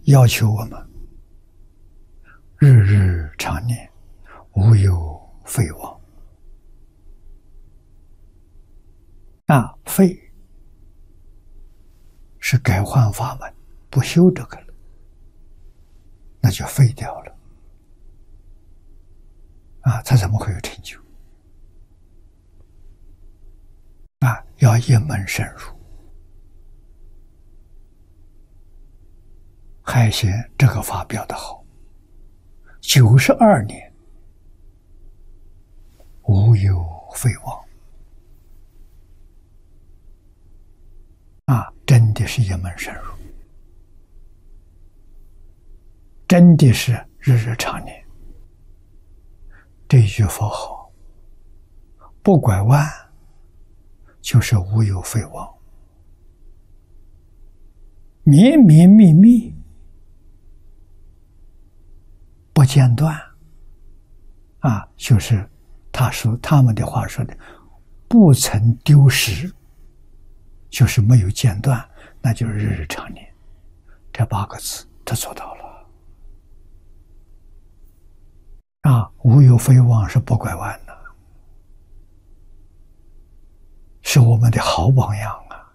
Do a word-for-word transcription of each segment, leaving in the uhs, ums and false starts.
要求我们日日常念，无有废忘。啊，废是改换法门，不修这个了，那就废掉了。啊，他怎么会有成就？啊，要一门深入。海贤这个法表得好，九十二年无有废忘。啊，真的是一门深入，真的是日日常念。这一句佛号不拐弯，就是无有废忘，绵绵密密，不间断。啊，就是他说他们的话说的，不曾丢失，就是没有间断，那就是日日常念。这八个字他做到了。啊，无有废忘是不拐弯的，是我们的好榜样啊！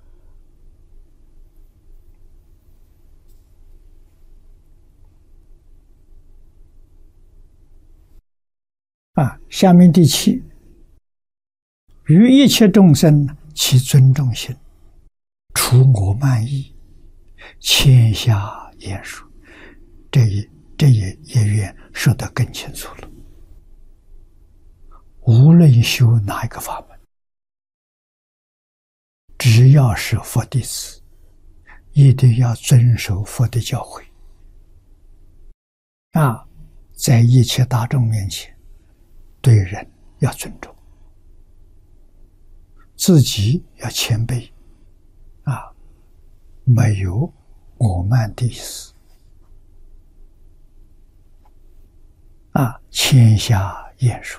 啊，下面第七，于一切众生起尊重心，除我慢意，谦下言说。这一这一也愿说得更清楚了。无论修哪一个法门，只要是佛弟子，一定要遵守佛的教诲。啊，在一切大众面前，对人要尊重，自己要谦卑。啊，没有我慢的意思。啊，谦下言说，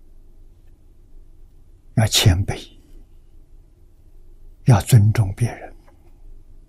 要谦卑，要尊重别人。